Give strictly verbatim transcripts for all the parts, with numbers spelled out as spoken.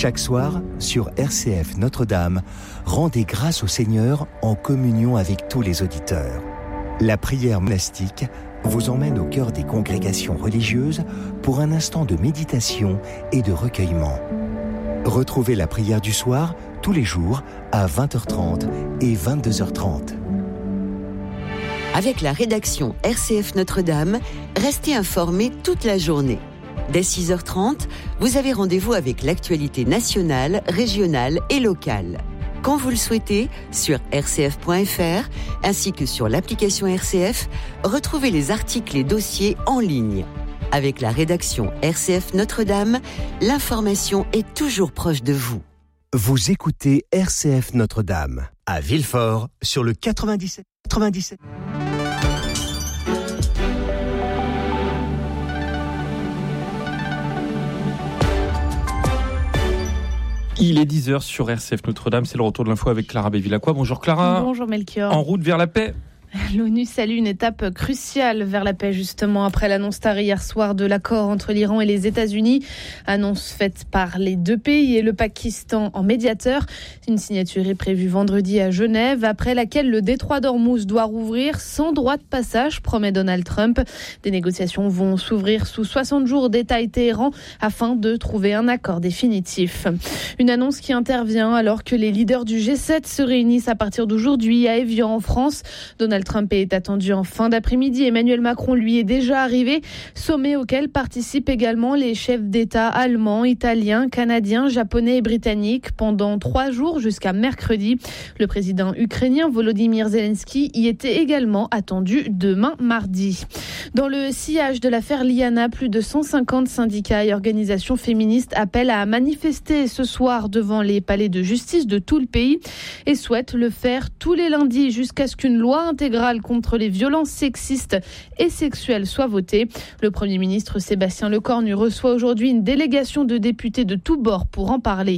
Chaque soir, sur R C F Notre-Dame, rendez grâce au Seigneur en communion avec tous les auditeurs. La prière monastique vous emmène au cœur des congrégations religieuses pour un instant de méditation et de recueillement. Retrouvez la prière du soir tous les jours à vingt heures trente et vingt-deux heures trente. Avec la rédaction R C F Notre-Dame, restez informés toute la journée. Dès six heures trente, vous avez rendez-vous avec l'actualité nationale, régionale et locale. Quand vous le souhaitez, sur r c f point f r, ainsi que sur l'application R C F, retrouvez les articles et dossiers en ligne. Avec la rédaction R C F Notre-Dame, l'information est toujours proche de vous. Vous écoutez R C F Notre-Dame, à Villefort, sur le quatre-vingt-dix-sept. quatre-vingt-dix-sept. Il est dix heures sur R C F Notre-Dame, c'est le retour de l'info avec Clara Bévilacqua. Bonjour Clara. Bonjour Melchior. En route vers la paix. L'ONU salue une étape cruciale vers la paix, justement, après l'annonce tard hier soir de l'accord entre l'Iran et les États-Unis. Annonce faite par les deux pays et le Pakistan en médiateur. Une signature est prévue vendredi à Genève, après laquelle le détroit d'Ormuz doit rouvrir sans droit de passage, promet Donald Trump. Des négociations vont s'ouvrir sous soixante jours, détaille Téhéran, afin de trouver un accord définitif. Une annonce qui intervient alors que les leaders du G sept se réunissent à partir d'aujourd'hui à Évian, en France. Donald Trump est attendu en fin d'après-midi. Emmanuel Macron, lui, est déjà arrivé. Sommet auquel participent également les chefs d'État allemands, italiens, canadiens, japonais et britanniques pendant trois jours jusqu'à mercredi. Le président ukrainien Volodymyr Zelensky y était également attendu demain mardi. Dans le sillage de l'affaire Liana, plus de cent cinquante syndicats et organisations féministes appellent à manifester ce soir devant les palais de justice de tout le pays et souhaitent le faire tous les lundis jusqu'à ce qu'une loi intégrale contre les violences sexistes et sexuelles soit votée. Le Premier ministre Sébastien Lecornu reçoit aujourd'hui une délégation de députés de tous bords pour en parler.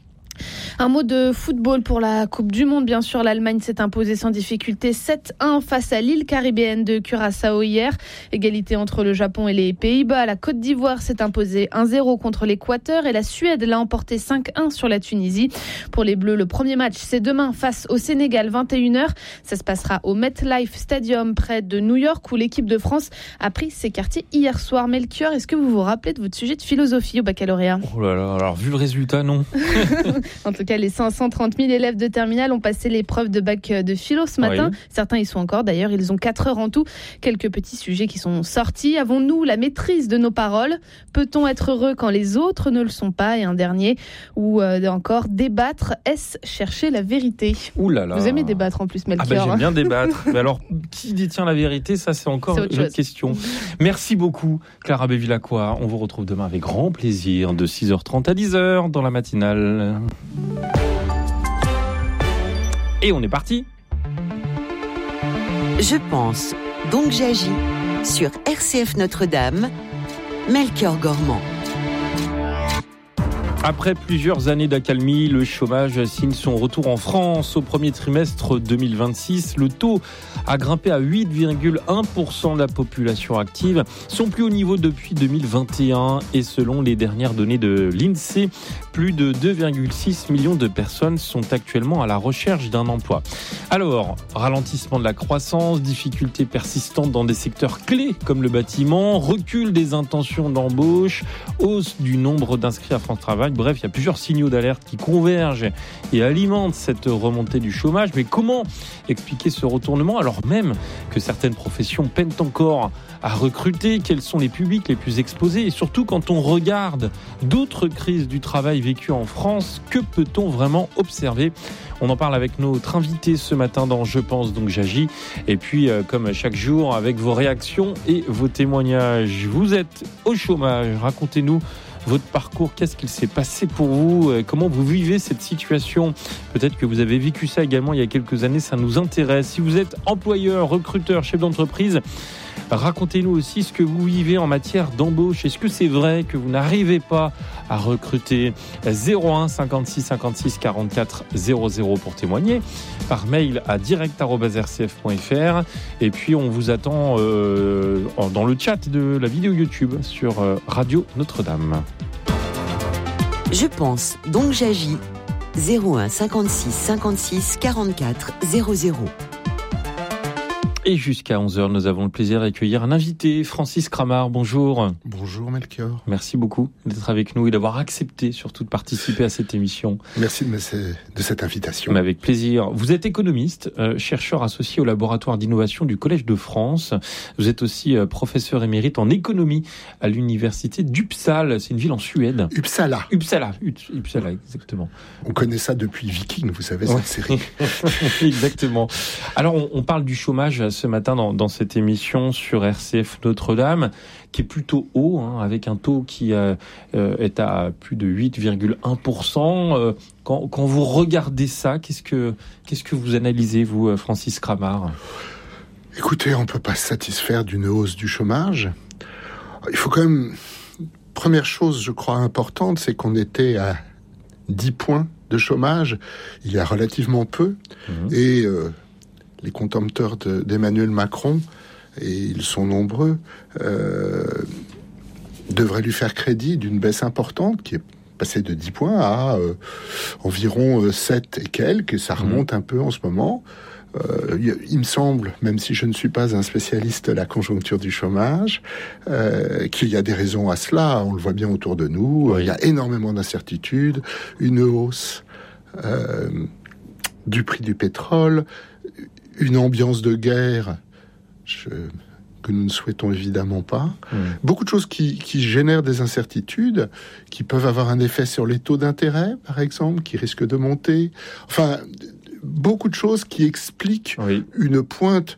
Un mot de football pour la Coupe du Monde. Bien sûr, l'Allemagne s'est imposée sans difficulté sept un face à l'île caribéenne de Curaçao hier. Égalité entre le Japon et les Pays-Bas. La Côte d'Ivoire s'est imposée un zéro contre l'Équateur et la Suède l'a emporté cinq un sur la Tunisie. Pour les Bleus, le premier match, c'est demain face au Sénégal, vingt et une heures. Ça se passera au MetLife Stadium près de New York où l'équipe de France a pris ses quartiers hier soir. Melchior, est-ce que vous vous rappelez de votre sujet de philosophie au baccalauréat ? Oh là là, alors vu le résultat, non. En tout cas, les cinq cent trente mille élèves de terminale ont passé l'épreuve de bac de philo ce matin. Oui. Certains y sont encore, d'ailleurs, ils ont quatre heures en tout. Quelques petits sujets qui sont sortis. Avons-nous la maîtrise de nos paroles ? Peut-on être heureux quand les autres ne le sont pas ? Et un dernier, ou euh, encore, débattre, est-ce chercher la vérité ? Ouh là là. Vous aimez débattre en plus, Melchior. Ah bah, j'aime bien débattre. Mais alors, qui détient la vérité ? Ça, c'est encore c'est une autre question. Merci beaucoup, Clara Bévilacqua. On vous retrouve demain avec grand plaisir de six heures trente à dix heures dans la matinale. Et on est parti. Je pense, donc j'agis. Sur R C F Notre-Dame, Melchior Gormand. Après plusieurs années d'accalmie, le chômage signe son retour en France. Au premier trimestre deux mille vingt-six, le taux a grimpé à huit virgule un pour cent de la population active, son plus haut niveau depuis deux mille vingt et un. Et selon les dernières données de l'INSEE, plus de deux virgule six millions de personnes sont actuellement à la recherche d'un emploi. Alors, ralentissement de la croissance, difficultés persistantes dans des secteurs clés comme le bâtiment, recul des intentions d'embauche, hausse du nombre d'inscrits à France Travail. Bref, il y a plusieurs signaux d'alerte qui convergent et alimentent cette remontée du chômage. Mais comment expliquer ce retournement alors même que certaines professions peinent encore à recruter ? Quels sont les publics les plus exposés ? Et surtout, quand on regarde d'autres crises du travail vécues en France, que peut-on vraiment observer ? On en parle avec notre invité ce matin dans Je pense donc j'agis. Et puis, euh, comme chaque jour, avec vos réactions et vos témoignages. Vous êtes au chômage, racontez-nous votre parcours, qu'est-ce qu'il s'est passé pour vous ? Comment vous vivez cette situation ? Peut-être que vous avez vécu ça également il y a quelques années, ça nous intéresse. Si vous êtes employeur, recruteur, chef d'entreprise, racontez-nous aussi ce que vous vivez en matière d'embauche. Est-ce que c'est vrai que vous n'arrivez pas à recruter ? Zéro un cinquante-six cinquante-six quarante-quatre zéro zéro pour témoigner, par mail à direct arobase r c f point f r. Et puis on vous attend euh, dans le chat de la vidéo YouTube sur euh, Radio Notre-Dame. Je pense, donc j'agis. zéro un cinquante-six cinquante-six quarante-quatre zéro zéro. Et jusqu'à onze heures, nous avons le plaisir d'accueillir un invité, Francis Cramart. Bonjour. Bonjour Melchior. Merci beaucoup d'être avec nous et d'avoir accepté surtout de participer à cette émission. Merci de, me, de cette invitation. Mais avec plaisir. Vous êtes économiste, euh, chercheur associé au laboratoire d'innovation du Collège de France. Vous êtes aussi euh, professeur émérite en économie à l'université d'Uppsala. C'est une ville en Suède. Uppsala. Uppsala, Uppsala, exactement. On connaît ça depuis Viking, vous savez, ouais. cette série. Exactement. Alors, on, on parle du chômage ce matin dans, dans cette émission sur R C F Notre-Dame, qui est plutôt haut, hein, avec un taux qui euh, est à plus de huit virgule un pour cent. Euh, quand, quand vous regardez ça, qu'est-ce que, qu'est-ce que vous analysez, vous, Francis Cramart ? Écoutez, on ne peut pas se satisfaire d'une hausse du chômage. Il faut quand même... Première chose, je crois, importante, c'est qu'on était à dix points de chômage il y a relativement peu. Mmh. Et... Euh, les contempteurs de, d'Emmanuel Macron, et ils sont nombreux, euh, devraient lui faire crédit d'une baisse importante qui est passée de dix points à euh, environ sept et quelques, et ça remonte mmh. un peu en ce moment. Euh, il, il me semble, même si je ne suis pas un spécialiste de la conjoncture du chômage, euh, qu'il y a des raisons à cela. On le voit bien autour de nous. Oui. Il y a énormément d'incertitudes, une hausse euh, du prix du pétrole, une ambiance de guerre je, que nous ne souhaitons évidemment pas. Mmh. Beaucoup de choses qui, qui génèrent des incertitudes, qui peuvent avoir un effet sur les taux d'intérêt, par exemple, qui risquent de monter. Enfin, beaucoup de choses qui expliquent oui. une pointe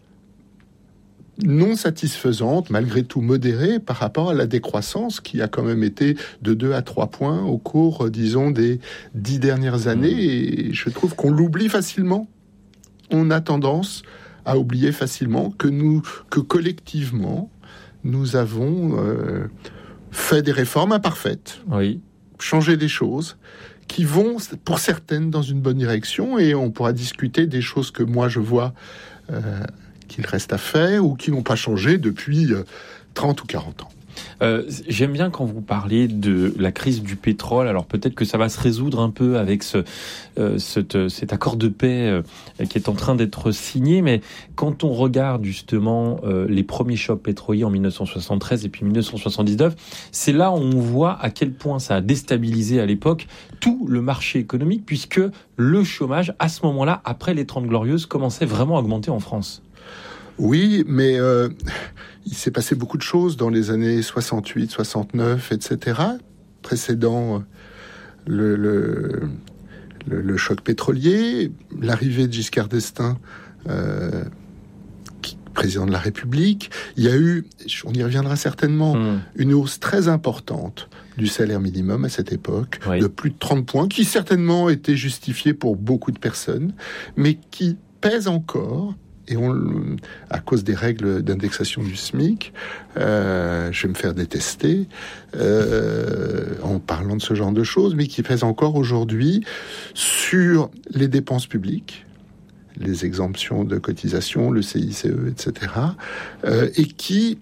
non satisfaisante, malgré tout modérée, par rapport à la décroissance qui a quand même été de deux à trois points au cours, disons, des dix dernières années. Mmh. Et je trouve qu'on l'oublie facilement. On a tendance à oublier facilement que nous, que collectivement, nous avons euh, fait des réformes imparfaites, oui. changé des choses qui vont, pour certaines, dans une bonne direction, et on pourra discuter des choses que moi je vois euh, qu'il reste à faire ou qui n'ont pas changé depuis euh, trente ou quarante ans. Euh, j'aime bien quand vous parlez de la crise du pétrole. Alors peut-être que ça va se résoudre un peu avec ce, euh, cet, cet accord de paix euh, qui est en train d'être signé. Mais quand on regarde justement euh, les premiers chocs pétroliers en dix-neuf cent soixante-treize et puis dix-neuf cent soixante-dix-neuf, c'est là où on voit à quel point ça a déstabilisé à l'époque tout le marché économique, puisque le chômage, à ce moment-là, après les Trente Glorieuses, commençait vraiment à augmenter en France. Oui, mais euh, il s'est passé beaucoup de choses dans les années soixante-huit, soixante-neuf, et cetera, précédant le, le, le, le choc pétrolier, l'arrivée de Giscard d'Estaing, euh, qui, président de la République. Il y a eu, on y reviendra certainement, mmh. une hausse très importante du salaire minimum à cette époque, oui. de plus de trente points, qui certainement était justifiée pour beaucoup de personnes, mais qui pèse encore. Et on, à cause des règles d'indexation du SMIC, euh, je vais me faire détester euh, en parlant de ce genre de choses, mais qui pèse encore aujourd'hui sur les dépenses publiques, les exemptions de cotisation, le C I C E, et cetera, euh, et qui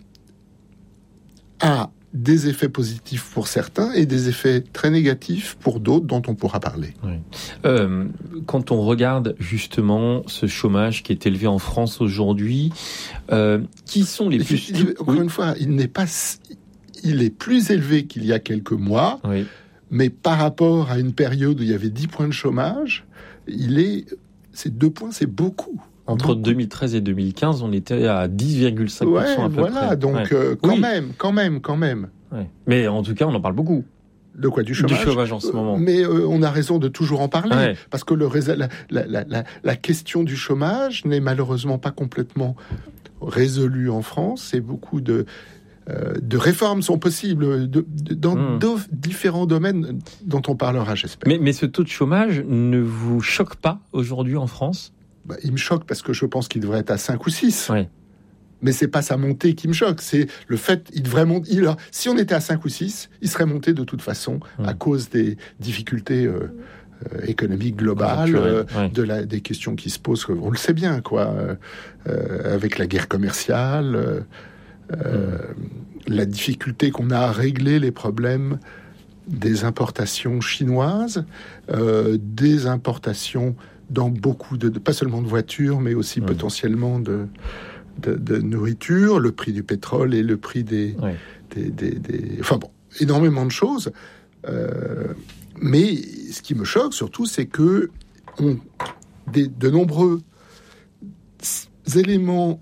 a des effets positifs pour certains et des effets très négatifs pour d'autres dont on pourra parler. Oui. Euh, quand on regarde justement ce chômage qui est élevé en France aujourd'hui, euh, qui sont les plus... Il, il, encore oui. une fois, il n'est pas... Il est plus élevé qu'il y a quelques mois, oui. mais par rapport à une période où il y avait dix points de chômage, il est... Ces deux points, c'est beaucoup. Entre beaucoup. deux mille treize et deux mille quinze, on était à dix virgule cinq pour cent ouais, à peu voilà, près. donc ouais. euh, quand oui. même, quand même, quand même. Ouais. Mais en tout cas, on en parle beaucoup. De quoi, du chômage ? Du chômage en ce moment. Mais euh, on a raison de toujours en parler, ouais. parce que le, la, la, la, la, la question du chômage n'est malheureusement pas complètement résolue en France, et beaucoup de... Euh, de réformes sont possibles de, de, dans mmh. de, différents domaines dont on parlera, j'espère. Mais, mais ce taux de chômage ne vous choque pas aujourd'hui en France ? Bah, il me choque parce que je pense qu'il devrait être à cinq ou six. Oui. Mais c'est pas sa montée qui me choque, c'est le fait qu'il devrait monter. Il, si on était à cinq ou six, il serait monté de toute façon mmh. à cause des difficultés euh, euh, économiques globales, euh, ouais. de la, des questions qui se posent. On le sait bien, quoi, euh, avec la guerre commerciale, euh, mmh. la difficulté qu'on a à régler les problèmes des importations chinoises, euh, des importations dans beaucoup de, de pas seulement de voitures, mais aussi mmh. potentiellement de, de, de nourriture, le prix du pétrole et le prix des, ouais. des, des, des, enfin bon, énormément de choses. Euh, mais ce qui me choque surtout, c'est que on, des, de nombreux éléments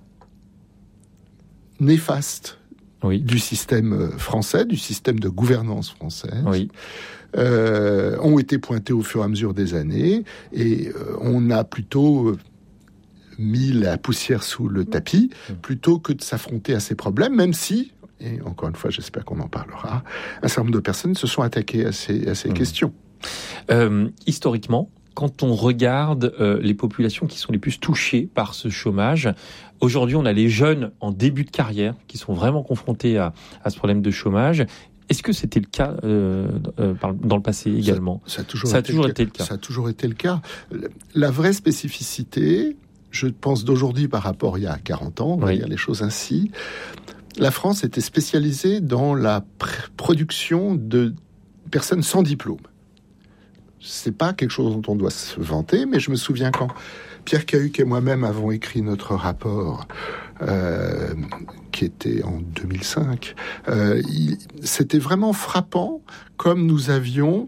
néfastes oui. du système français, du système de gouvernance française, oui. euh, ont été pointés au fur et à mesure des années, et euh, on a plutôt mis la poussière sous le tapis, mmh. plutôt que de s'affronter à ces problèmes, même si, et encore une fois, j'espère qu'on en parlera, un certain nombre de personnes se sont attaquées à ces, à ces mmh. questions. Euh, historiquement, quand on regarde euh, les populations qui sont les plus touchées par ce chômage, aujourd'hui, on a les jeunes en début de carrière qui sont vraiment confrontés à, à ce problème de chômage. Est-ce que c'était le cas euh, euh, dans le passé également ? Ça, ça a toujours, ça a été, toujours le été le cas. Ça a toujours été le cas. La vraie spécificité, je pense d'aujourd'hui par rapport à il y a quarante ans, on va oui. dire les choses ainsi, la France était spécialisée dans la pr- production de personnes sans diplôme. C'est pas quelque chose dont on doit se vanter, mais je me souviens quand Pierre Cahuc et moi-même avons écrit notre rapport, euh, qui était en deux mille cinq, euh, il, c'était vraiment frappant comme nous avions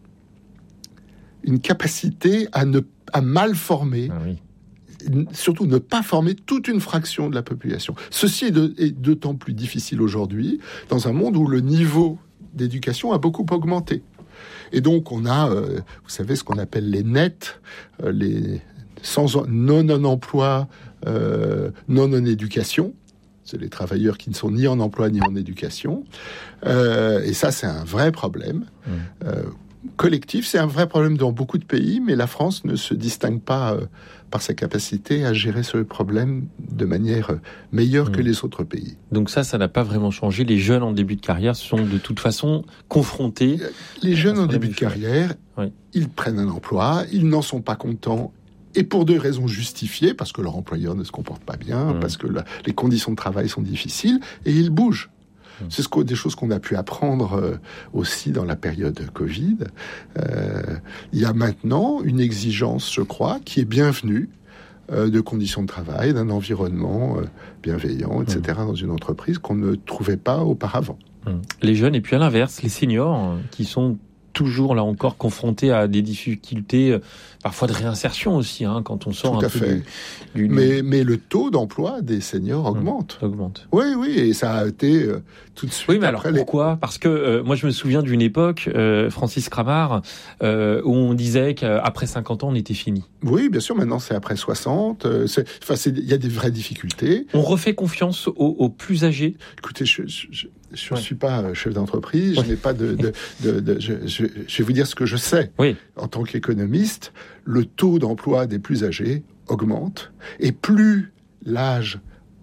une capacité à, ne, à mal former, ah oui. surtout ne pas former toute une fraction de la population. Ceci est, de, est d'autant plus difficile aujourd'hui, dans un monde où le niveau d'éducation a beaucoup augmenté. Et donc, on a, euh, vous savez, ce qu'on appelle les nets, euh, les sans non-en-emploi, euh, non-en-éducation. C'est les travailleurs qui ne sont ni en emploi ni en éducation. Euh, et ça, c'est un vrai problème. Mmh. Euh, collectif, c'est un vrai problème dans beaucoup de pays, mais la France ne se distingue pas euh, par sa capacité à gérer ce problème de manière meilleure mmh. que les autres pays. Donc ça, ça n'a pas vraiment changé. Les jeunes en début de carrière sont de toute façon confrontés... Les jeunes en début de carrière, oui. ils prennent un emploi, ils n'en sont pas contents, et pour deux raisons justifiées, parce que leur employeur ne se comporte pas bien, mmh. parce que la, les conditions de travail sont difficiles, et ils bougent. C'est ce que, des choses qu'on a pu apprendre euh, aussi dans la période Covid. Euh, il y a maintenant une exigence, je crois, qui est bienvenue euh, de conditions de travail, d'un environnement euh, bienveillant, et cetera, mmh. dans une entreprise qu'on ne trouvait pas auparavant. Mmh. Les jeunes, et puis à l'inverse, les seniors, qui sont toujours, là encore, confrontés à des difficultés, euh, parfois de réinsertion aussi, hein, quand on sort Tout un à peu fait. Du, du... Mais, mais le taux d'emploi des seniors augmente. Mmh, augmente. Oui, oui, et ça a été euh, tout de suite. Oui, mais alors après pourquoi les... Parce que euh, moi, je me souviens d'une époque, euh, Francis Cramart, euh, où on disait qu'après cinquante ans, on était fini. Oui, bien sûr, maintenant c'est après soixante. Euh, c'est, enfin, il y a des vraies difficultés. On refait confiance aux, aux plus âgés. Écoutez, je... je, je... Je ne ouais. suis pas chef d'entreprise, ouais. je n'ai pas de... de, de, de je, je, je vais vous dire ce que je sais. Oui. En tant qu'économiste, le taux d'emploi des plus âgés augmente, et plus l'âge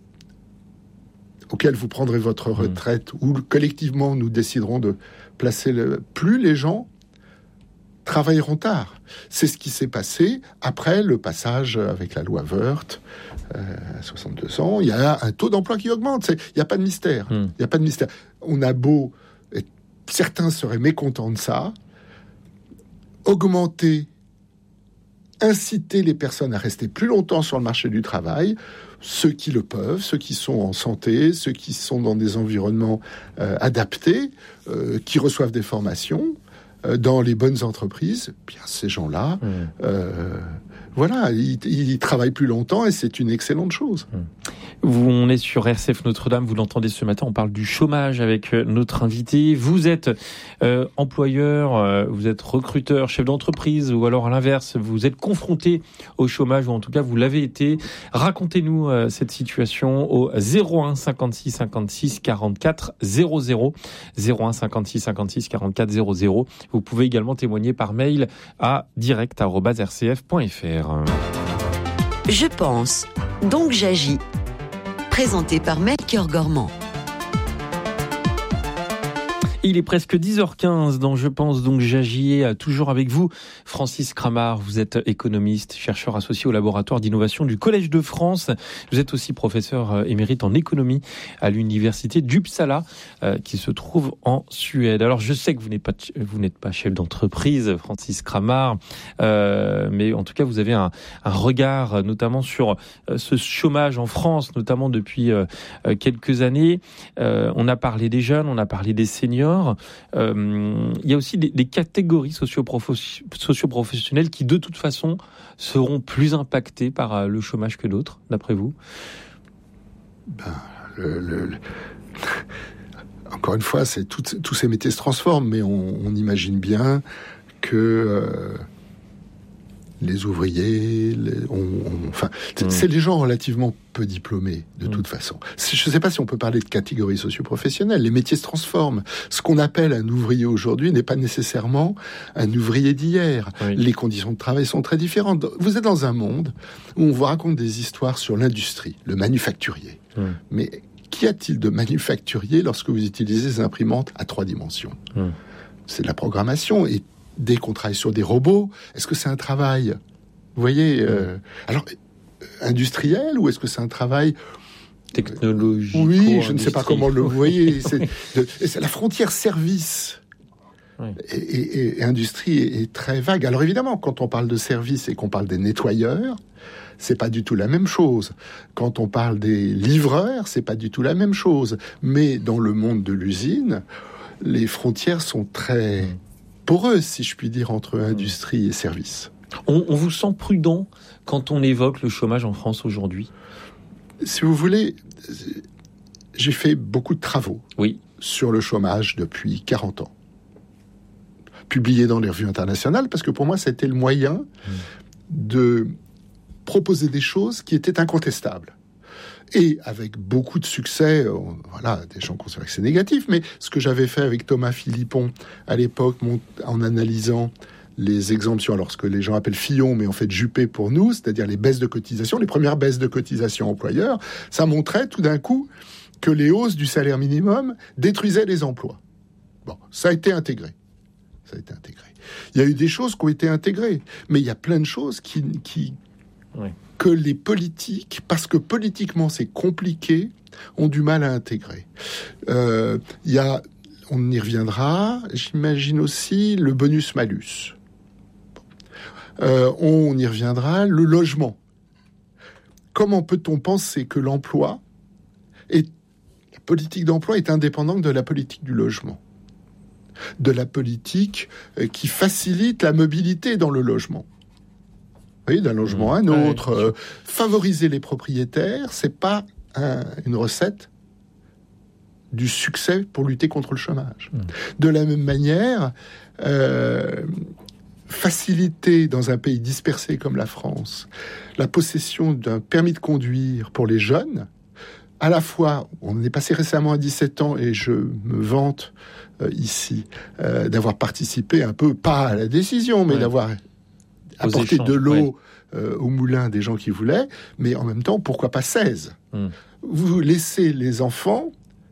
auquel vous prendrez votre retraite, mmh. ou collectivement nous déciderons de placer le... plus les gens travailleront tard. C'est ce qui s'est passé après le passage avec la loi Woerth, euh, à soixante-deux ans. Il y a un taux d'emploi qui augmente. Il n'y a pas de mystère. Il mmh. n'y a pas de mystère. On a beau... Et certains seraient mécontents de ça. Augmenter, inciter les personnes à rester plus longtemps sur le marché du travail, ceux qui le peuvent, ceux qui sont en santé, ceux qui sont dans des environnements euh, adaptés, euh, qui reçoivent des formations, dans les bonnes entreprises, bien ces gens-là, mmh. euh, voilà, ils, ils travaillent plus longtemps et c'est une excellente chose. Mmh. Vous, on est sur R C F Notre-Dame, vous l'entendez ce matin, on parle du chômage avec notre invité. Vous êtes euh, employeur, euh, vous êtes recruteur, chef d'entreprise, ou alors à l'inverse, vous êtes confronté au chômage, ou en tout cas vous l'avez été. Racontez-nous euh, cette situation au zéro un cinquante-six cinquante-six quarante-quatre zéro zéro, zéro un cinquante-six cinquante-six quarante-quatre zéro zéro. Vous pouvez également témoigner par mail à direct arobase r c f point f r. Je pense, donc j'agis. Présenté par Melchior Gormand. Il est presque dix heures quinze dans Je pense donc j'agis, toujours avec vous. Francis Cramart, vous êtes économiste, chercheur associé au laboratoire d'innovation du Collège de France. Vous êtes aussi professeur émérite en économie à l'université d'Uppsala, euh, qui se trouve en Suède. Alors je sais que vous n'êtes pas, vous n'êtes pas chef d'entreprise, Francis Cramart, euh, mais en tout cas vous avez un, un regard notamment sur euh, ce chômage en France, notamment depuis euh, quelques années. Euh, on a parlé des jeunes, on a parlé des seniors. Euh, il y a aussi des, des catégories socio-professionnelles qui, de toute façon, seront plus impactées par le chômage que d'autres, d'après vous. Ben, le, le, le... Encore une fois, c'est tout, tous ces métiers se transforment, mais on, on imagine bien que euh, les ouvriers, les, on, on, enfin, c'est, mmh. c'est des gens relativement peu diplômés, de mmh. toute façon. Je ne sais pas si on peut parler de catégories socio-professionnelles. Les métiers se transforment. Ce qu'on appelle un ouvrier aujourd'hui n'est pas nécessairement un ouvrier d'hier. Oui. Les conditions de travail sont très différentes. Vous êtes dans un monde où on vous raconte des histoires sur l'industrie, le manufacturier. Mmh. Mais qu'y a-t-il de manufacturier lorsque vous utilisez des imprimantes à trois dimensions ? mmh. C'est de la programmation. Et dès qu'on travaille sur des robots, est-ce que c'est un travail, vous voyez, euh, alors industriel, ou est-ce que c'est un travail technologique ? Oui, je ne sais pas comment le voyez. C'est, de, c'est la frontière service oui. et, et, et industrie est, est très vague. Alors évidemment, quand on parle de service et qu'on parle des nettoyeurs, c'est pas du tout la même chose. Quand on parle des livreurs, c'est pas du tout la même chose. Mais dans le monde de l'usine, les frontières sont très mmh. poreuses, si je puis dire, entre industrie et service. On, on vous sent prudent quand on évoque le chômage en France aujourd'hui ? Si vous voulez, j'ai fait beaucoup de travaux oui. sur le chômage depuis quarante ans. Publiés dans les revues internationales, parce que pour moi, c'était le moyen mmh. de proposer des choses qui étaient incontestables. Et avec beaucoup de succès, voilà, des gens considèrent que c'est négatif, mais ce que j'avais fait avec Thomas Philippon à l'époque, en analysant les exemptions, alors ce que les gens appellent Fillon, mais en fait Juppé pour nous, c'est-à-dire les baisses de cotisation, les premières baisses de cotisation employeurs, ça montrait tout d'un coup que les hausses du salaire minimum détruisaient les emplois. Bon, ça a été intégré. Ça a été intégré. Il y a eu des choses qui ont été intégrées, mais il y a plein de choses qui... qui oui. que les politiques, parce que politiquement c'est compliqué, ont du mal à intégrer. Euh, il y a, on y reviendra, j'imagine aussi le bonus-malus. Euh, on y reviendra, le logement. Comment peut-on penser que l'emploi, est, la politique d'emploi est indépendante de la politique du logement ? De la politique qui facilite la mobilité dans le logement. Oui, d'un logement à un autre. Ouais. Euh, favoriser les propriétaires, c'est pas un, une recette du succès pour lutter contre le chômage. Mmh. De la même manière, euh, faciliter dans un pays dispersé comme la France la possession d'un permis de conduire pour les jeunes, à la fois, on est passé récemment à dix-sept ans et je me vante euh, ici euh, d'avoir participé un peu, pas à la décision, mais ouais. d'avoir apporter de l'eau ouais. euh, au moulin des gens qui voulaient, mais en même temps, pourquoi pas seize ? Mmh. Vous laissez les enfants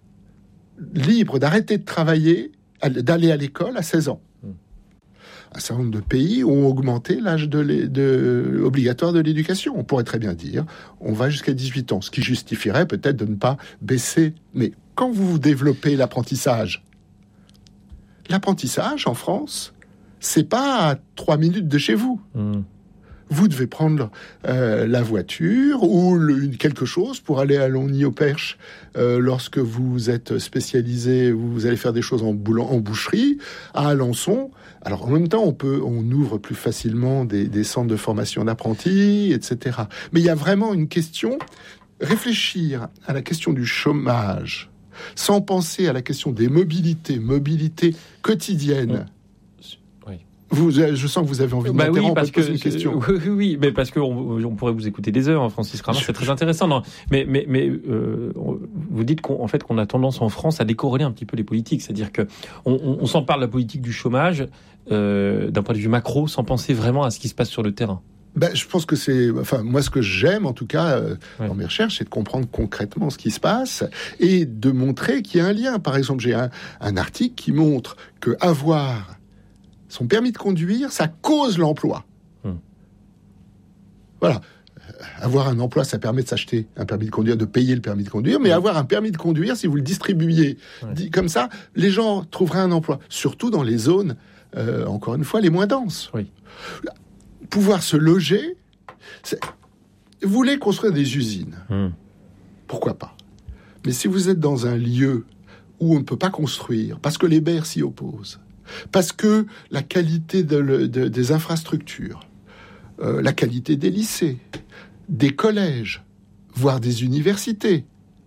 libres d'arrêter de travailler, d'aller à l'école à seize ans. Mmh. Un certain nombre de pays ont augmenté l'âge de de, obligatoire de l'éducation. On pourrait très bien dire, on va jusqu'à dix-huit ans, ce qui justifierait peut-être de ne pas baisser. Mais quand vous développez l'apprentissage, l'apprentissage en France, c'est pas à trois minutes de chez vous. Mmh. Vous devez prendre euh, la voiture ou le, quelque chose pour aller à Longny-au-Perche euh, lorsque vous êtes spécialisé, vous allez faire des choses en, boulan- en boucherie, à Alençon. Alors en même temps, on peut, on ouvre plus facilement des, des centres de formation d'apprentis, et cetera. Mais il y a vraiment une question, réfléchir à la question du chômage, sans penser à la question des mobilités, mobilités quotidiennes. Mmh. Vous, je sens que vous avez envie de bah m'interrompre, oui, parce poser que, une question. Oui, oui, mais parce qu'on on pourrait vous écouter des heures, Francis Cramart, c'est très intéressant. Non, mais mais, mais euh, vous dites qu'en fait, qu'on a tendance en France à décorréler un petit peu les politiques. C'est-à-dire qu'on on, on s'en parle de la politique du chômage euh, d'un point de vue macro, sans penser vraiment à ce qui se passe sur le terrain. Ben, je pense que c'est, enfin, moi, ce que j'aime, en tout cas, euh, ouais. dans mes recherches, c'est de comprendre concrètement ce qui se passe et de montrer qu'il y a un lien. Par exemple, j'ai un, un article qui montre que avoir son permis de conduire, ça cause l'emploi. Hum. Voilà. Avoir un emploi, ça permet de s'acheter un permis de conduire, de payer le permis de conduire. Mais oui. avoir un permis de conduire, si vous le distribuiez ouais. dit, comme ça, les gens trouveraient un emploi. Surtout dans les zones, euh, encore une fois, les moins denses. Oui. Pouvoir se loger, c'est... vous voulez construire des usines, mmh. pourquoi pas. Mais si vous êtes dans un lieu où on ne peut pas construire, parce que les maires s'y opposent, parce que la qualité de le, de, des infrastructures, euh, la qualité des lycées, des collèges, voire des universités.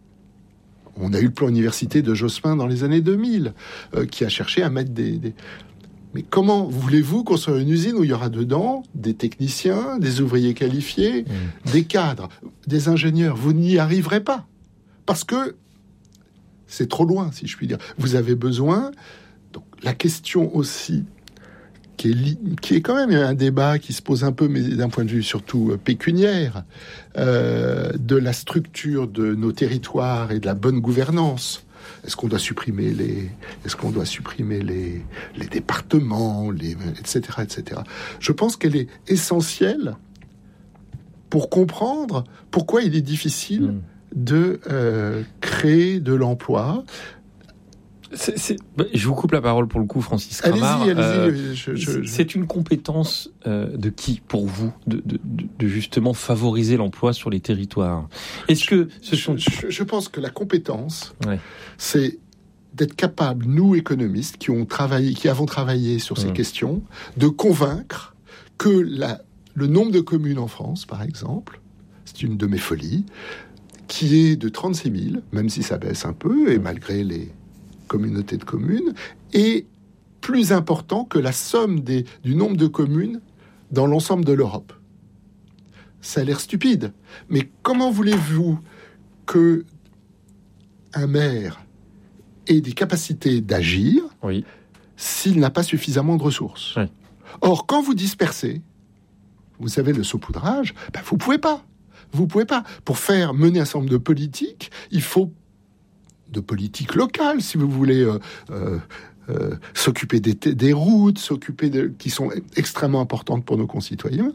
On a eu le plan université de Jospin dans les années deux mille, euh, qui a cherché à mettre des... des... Mais comment voulez-vous construire une usine où il y aura dedans des techniciens, des ouvriers qualifiés, mmh. des cadres, des ingénieurs ? Vous n'y arriverez pas. Parce que c'est trop loin, si je puis dire. Vous avez besoin... Donc, la question aussi, qui est, li... qui est quand même un débat qui se pose un peu, mais d'un point de vue surtout pécuniaire, euh, de la structure de nos territoires et de la bonne gouvernance. Est-ce qu'on doit supprimer les, est-ce qu'on doit supprimer les, les départements, les, et cetera, et cetera. Je pense qu'elle est essentielle pour comprendre pourquoi il est difficile mmh. de euh, créer de l'emploi. C'est, c'est... Je vous coupe la parole pour le coup, Francis Kramar. Allez-y, allez-y. Euh, je, je, je... C'est une compétence euh, de qui, pour vous, de, de, de justement favoriser l'emploi sur les territoires ? Est-ce que ce sont... je, je, je pense que la compétence, ouais. c'est d'être capable, nous économistes, qui ont travaillé, qui avons travaillé sur ces mmh. questions, de convaincre que la, le nombre de communes en France, par exemple, c'est une de mes folies, qui est de trente-six mille, même si ça baisse un peu, et malgré les communauté de communes, est plus important que la somme des, du nombre de communes dans l'ensemble de l'Europe. Ça a l'air stupide, mais comment voulez-vous que un maire ait des capacités d'agir oui. s'il n'a pas suffisamment de ressources ? Oui. Or, quand vous dispersez, vous savez, le saupoudrage, ben, vous ne pouvez pas. Vous ne pouvez pas. Pour faire mener un certain nombre de politiques, il faut de politique locale, si vous voulez, euh, euh, euh, s'occuper des, des routes, s'occuper de, qui sont extrêmement importantes pour nos concitoyens.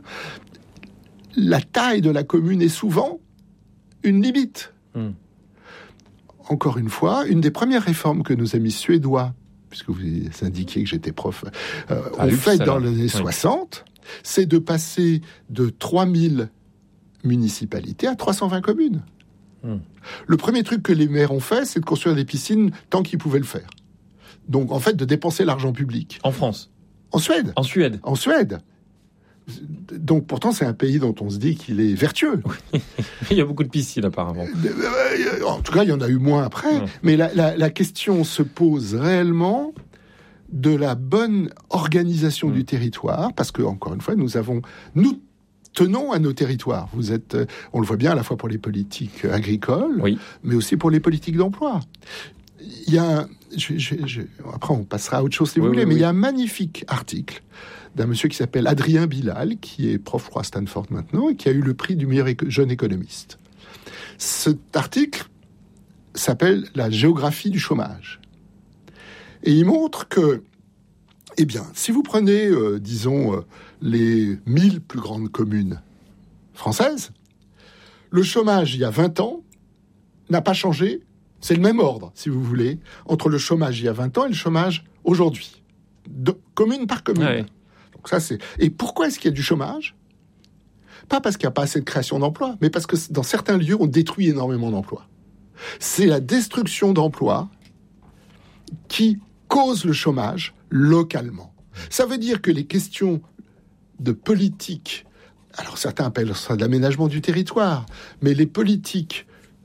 La taille de la commune est souvent une limite. Mmh. Encore une fois, une des premières réformes que nos amis suédois, puisque vous indiquiez que j'étais prof, euh, ah, ont fait dans les années oui. soixante, c'est de passer de trois mille municipalités à trois cent vingt communes. Mmh. Le premier truc que les maires ont fait, c'est de construire des piscines tant qu'ils pouvaient le faire. Donc, en fait, de dépenser l'argent public. En France ? En Suède. En Suède. En Suède. Donc, pourtant, c'est un pays dont on se dit qu'il est vertueux. Il y a beaucoup de piscines, apparemment. En tout cas, il y en a eu moins après. Mmh. Mais la, la, la question se pose réellement de la bonne organisation mmh. du territoire, parce que, encore une fois, nous avons... Nous, tenons à nos territoires. Vous êtes, on le voit bien à la fois pour les politiques agricoles, oui. mais aussi pour les politiques d'emploi. Il y a, un, je, je, je, après on passera à autre chose si oui, vous voulez, oui, mais oui. il y a un magnifique article d'un monsieur qui s'appelle Adrien Bilal, qui est prof à Stanford maintenant et qui a eu le prix du meilleur éco- jeune économiste. Cet article s'appelle La géographie du chômage. Et il montre que, eh bien, si vous prenez, euh, disons, euh, les mille plus grandes communes françaises, le chômage, il y a vingt ans, n'a pas changé. C'est le même ordre, si vous voulez, entre le chômage il y a vingt ans et le chômage aujourd'hui. De, commune par commune. Ouais. Donc ça, c'est... Et pourquoi est-ce qu'il y a du chômage ? Pas parce qu'il n'y a pas assez de création d'emplois, mais parce que dans certains lieux, on détruit énormément d'emplois. C'est la destruction d'emplois qui cause le chômage localement. Ça veut dire que les questions de politique, alors certains appellent ça de l'aménagement du territoire, mais les politiques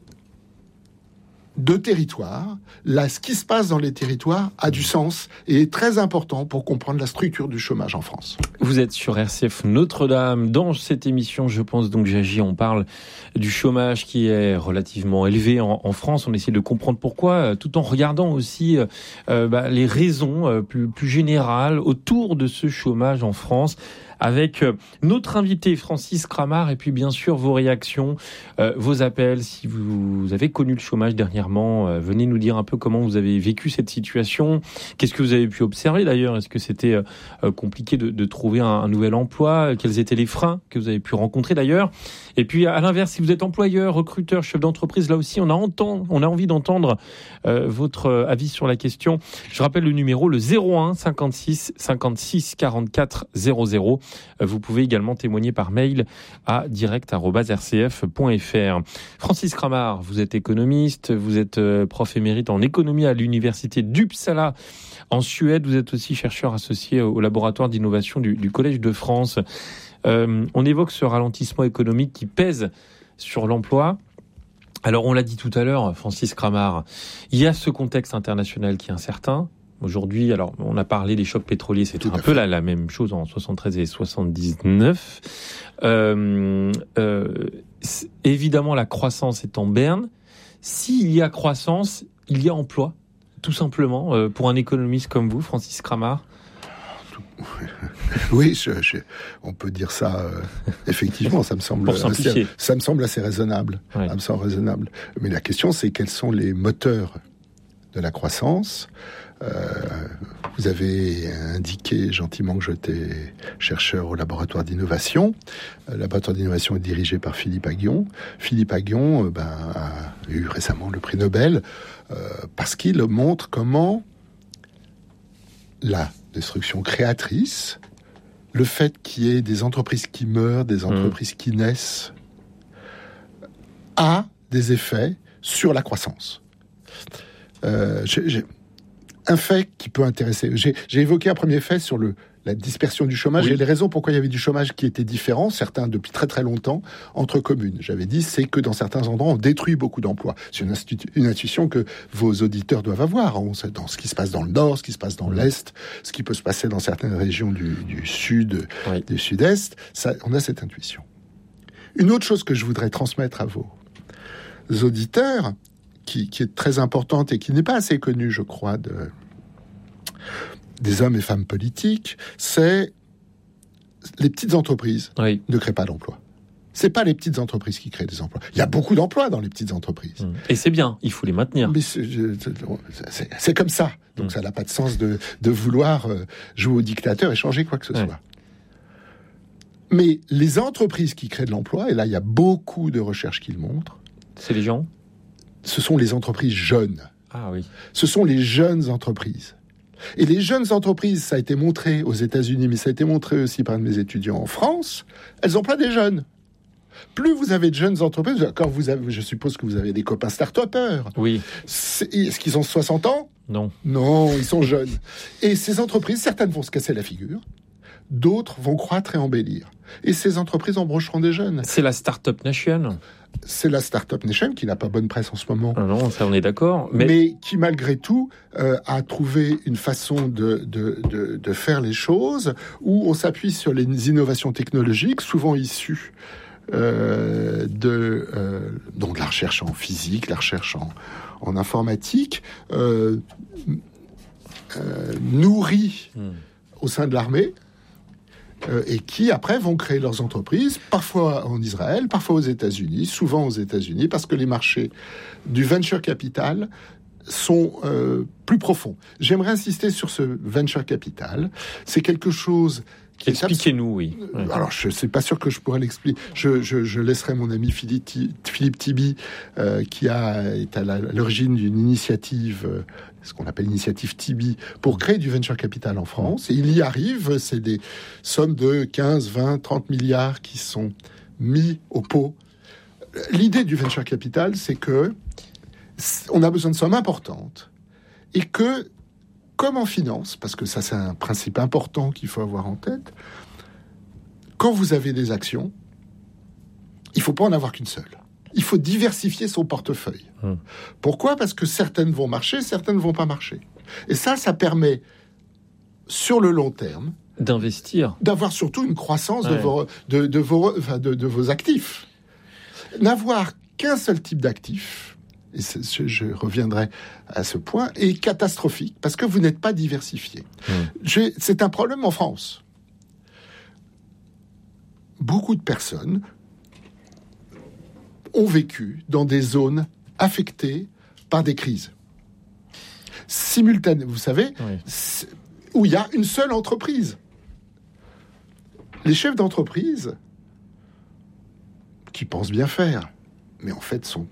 de territoire, là, ce qui se passe dans les territoires a du sens et est très important pour comprendre la structure du chômage en France. Vous êtes sur R C F Notre-Dame. Dans cette émission, je pense donc j'agis, on parle du chômage qui est relativement élevé en, en France. On essaie de comprendre pourquoi, tout en regardant aussi euh, bah, les raisons euh, plus, plus générales autour de ce chômage en France. avec notre invité Francis Cramart et puis bien sûr vos réactions, euh, vos appels. Si vous avez connu le chômage dernièrement, euh, venez nous dire un peu comment vous avez vécu cette situation. Qu'est-ce que vous avez pu observer d'ailleurs? Est-ce que c'était euh, compliqué de, de trouver un, un nouvel emploi? Quels étaient les freins que vous avez pu rencontrer d'ailleurs? Et puis à l'inverse, si vous êtes employeur, recruteur, chef d'entreprise, là aussi on a, entend, on a envie d'entendre euh, votre avis sur la question. Je rappelle le numéro, le zéro un cinquante-six cinquante-six quarante-quatre zéro zéro. Vous pouvez également témoigner par mail à direct arobase r c f point f r. Francis Cramart, vous êtes économiste, vous êtes prof émérite en économie à l'université d'Uppsala en Suède. Vous êtes aussi chercheur associé au laboratoire d'innovation du, du Collège de France. Euh, on évoque ce ralentissement économique qui pèse sur l'emploi. Alors, on l'a dit tout à l'heure, Francis Cramart, il y a ce contexte international qui est incertain. Aujourd'hui, alors, on a parlé des chocs pétroliers, c'était un peu la, la même chose en soixante-treize et soixante-dix-neuf. Euh, euh, évidemment, la croissance est en berne. S'il y a croissance, il y a emploi, tout simplement, euh, pour un économiste comme vous, Francis Cramart. Oui, je, je, on peut dire ça. Euh, effectivement, ça me semble assez, ça me semble assez raisonnable. Ouais. Ça me semble raisonnable. Mais la question, c'est quels sont les moteurs de la croissance. Euh, vous avez indiqué gentiment que j'étais chercheur au laboratoire d'innovation. Le laboratoire d'innovation est dirigé par Philippe Aghion. Philippe Aghion euh, ben, a eu récemment le prix Nobel euh, parce qu'il montre comment la destruction créatrice, le fait qu'il y ait des entreprises qui meurent, des entreprises mmh. qui naissent, a des effets sur la croissance. Euh, j'ai, j'ai un fait qui peut intéresser. J'ai, j'ai évoqué un premier fait sur le, la dispersion du chômage oui. et les raisons pourquoi il y avait du chômage qui étaient différents, certains depuis très très longtemps, entre communes. J'avais dit, c'est que dans certains endroits, on détruit beaucoup d'emplois. C'est une, institu- une intuition que vos auditeurs doivent avoir, on sait dans ce qui se passe dans le nord, ce qui se passe dans l'est, ce qui peut se passer dans certaines régions du, du sud, oui. du sud-est. Ça, on a cette intuition. Une autre chose que je voudrais transmettre à vos auditeurs, qui, qui est très importante et qui n'est pas assez connue, je crois, de... des hommes et femmes politiques, c'est les petites entreprises oui. ne créent pas d'emplois. C'est pas les petites entreprises qui créent des emplois. Il y a beaucoup d'emplois dans les petites entreprises. Et c'est bien, il faut les maintenir. Mais c'est, c'est, c'est comme ça. Donc mmh. ça n'a pas de sens de, de vouloir jouer au dictateur et changer quoi que ce ouais. soit. Mais les entreprises qui créent de l'emploi, et là il y a beaucoup de recherches qui le montrent, c'est les gens ? Ce sont les entreprises jeunes. Ah oui. Ce sont les jeunes entreprises. Et les jeunes entreprises, ça a été montré aux États-Unis, mais ça a été montré aussi par un de mes étudiants en France, elles emploient des jeunes. Plus vous avez de jeunes entreprises, quand vous avez, je suppose que vous avez des copains start-upers. Oui. C'est, est-ce qu'ils ont soixante ans ? Non. Non, ils sont jeunes. Et ces entreprises, certaines vont se casser la figure, d'autres vont croître et embellir. Et ces entreprises embaucheront des jeunes. C'est la Startup Nation. C'est la Startup Nation qui n'a pas bonne presse en ce moment. Ah non, ça on est d'accord. Mais, mais qui malgré tout euh, a trouvé une façon de, de, de, de faire les choses où on s'appuie sur les innovations technologiques, souvent issues euh, de, euh, donc de la recherche en physique, la recherche en, en informatique, euh, euh, nourries hmm. au sein de l'armée. Euh, et qui, après, vont créer leurs entreprises, parfois en Israël, parfois aux États-Unis, souvent aux États-Unis, parce que les marchés du venture capital sont euh, plus profonds. J'aimerais insister sur ce venture capital. C'est quelque chose... Qui Expliquez-nous, oui. Ouais. Alors, je ne suis pas sûr que je pourrais l'expliquer. Je, je, je laisserai mon ami Philippe, Philippe Tibi, euh, qui a, est à, la, à l'origine d'une initiative... Euh, ce qu'on appelle l'initiative Tibi, pour créer du venture capital en France. Et il y arrive, c'est des sommes de quinze, vingt, trente milliards qui sont mis au pot. L'idée du venture capital, c'est que on a besoin de sommes importantes et que, comme en finance, parce que ça c'est un principe important qu'il faut avoir en tête, quand vous avez des actions, il ne faut pas en avoir qu'une seule. Il faut diversifier son portefeuille. Mmh. Pourquoi ? Parce que certaines vont marcher, certaines ne vont pas marcher. Et ça, ça permet, sur le long terme, d'investir, d'avoir surtout une croissance ouais. de, vos, de, de, vos, enfin de, de vos actifs. N'avoir qu'un seul type d'actifs, et je, je reviendrai à ce point, est catastrophique, parce que vous n'êtes pas diversifié. Mmh. J'ai, c'est un problème en France. beaucoup de personnes ont vécu dans des zones affectées par des crises simultanées, vous savez, oui. où il y a une seule entreprise. Les chefs d'entreprise qui pensent bien faire, mais en fait sont...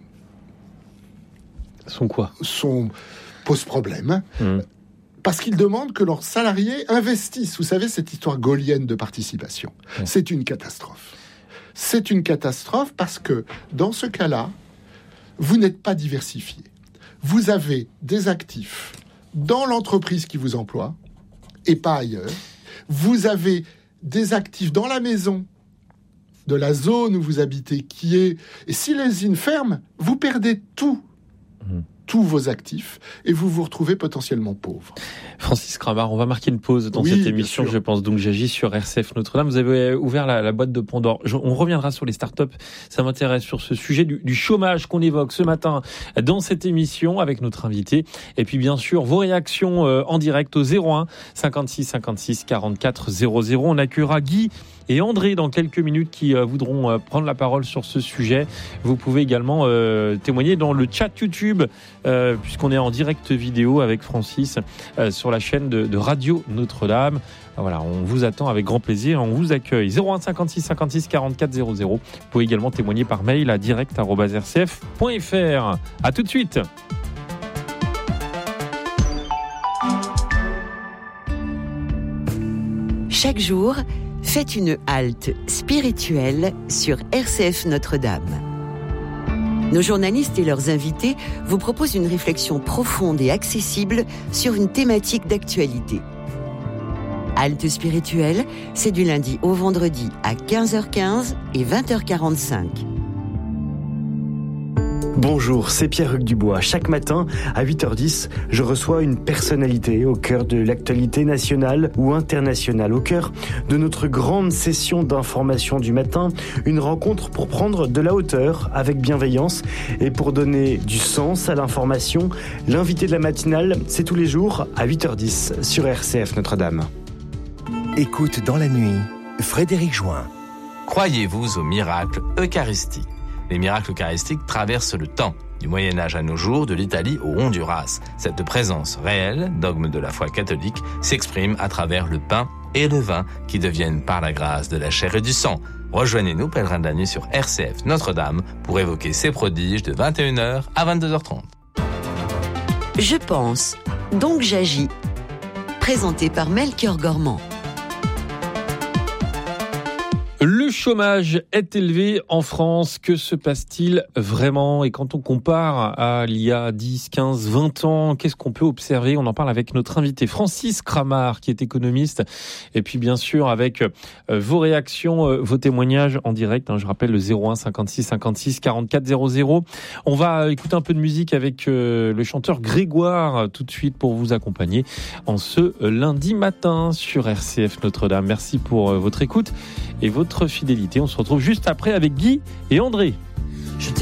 Sont quoi ? Sont... posent problème. Mmh. Parce qu'ils demandent que leurs salariés investissent. Vous savez, cette histoire gaulienne de participation, mmh. c'est une catastrophe. C'est une catastrophe parce que, dans ce cas-là, vous n'êtes pas diversifié. Vous avez des actifs dans l'entreprise qui vous emploie et pas ailleurs. Vous avez des actifs dans la maison de la zone où vous habitez qui est... Et si les usines ferment, vous perdez tout. Mmh. tous vos actifs et vous vous retrouvez potentiellement pauvre. Francis Cramart, on va marquer une pause dans oui, cette émission, je pense. Donc j'agis sur R C F Notre-Dame. Vous avez ouvert la, la boîte de Pandore. Je, on reviendra sur les startups. Ça m'intéresse sur ce sujet du, du chômage qu'on évoque ce matin dans cette émission avec notre invité. Et puis bien sûr, vos réactions euh, en direct au zéro un cinquante-six cinquante-six quarante-quatre zéro zéro. On accueillera Guy et André dans quelques minutes qui euh, voudront euh, prendre la parole sur ce sujet. Vous pouvez également euh, témoigner dans le chat YouTube euh, puisqu'on est en direct vidéo avec Francis euh, sur la chaîne de, de Radio Notre-Dame. Voilà, on vous attend avec grand plaisir, on vous accueille. zéro un cinquante-six cinquante-six quarante-quatre zéro zéro. Vous pouvez également témoigner par mail à direct arobase r c f point f r. À tout de suite. Chaque jour, faites une halte spirituelle sur R C F Notre-Dame. Nos journalistes et leurs invités vous proposent une réflexion profonde et accessible sur une thématique d'actualité. Halte spirituelle, c'est du lundi au vendredi à quinze heures quinze et vingt heures quarante-cinq. Bonjour, c'est Pierre-Hugues Dubois. Chaque matin, à huit heures dix, je reçois une personnalité au cœur de l'actualité nationale ou internationale, au cœur de notre grande session d'information du matin, une rencontre pour prendre de la hauteur avec bienveillance et pour donner du sens à l'information. L'invité de la matinale, c'est tous les jours à huit heures dix sur R C F Notre-Dame. Écoute dans la nuit, Frédéric Join. Croyez-vous aux miracles eucharistiques ? Les miracles eucharistiques traversent le temps, du Moyen-Âge à nos jours, de l'Italie au Honduras. Cette présence réelle, dogme de la foi catholique, s'exprime à travers le pain et le vin qui deviennent par la grâce de la chair et du sang. Rejoignez-nous, pèlerins de la nuit, sur R C F Notre-Dame pour évoquer ces prodiges de vingt et une heures à vingt-deux heures trente. Je pense, donc j'agis. Présenté par Melchior Gormand. Le chômage est élevé en France. Que se passe-t-il vraiment ? Et quand on compare à il y a dix, quinze, vingt ans, qu'est-ce qu'on peut observer ? On en parle avec notre invité Francis Cramart, qui est économiste. Et puis bien sûr avec vos réactions, vos témoignages en direct. Je rappelle le zéro un cinquante-six cinquante-six quarante-quatre zéro zéro. On va écouter un peu de musique avec le chanteur Grégoire tout de suite pour vous accompagner en ce lundi matin sur R C F Notre-Dame. Merci pour votre écoute et votre fidélité. On se retrouve juste après avec Guy et André.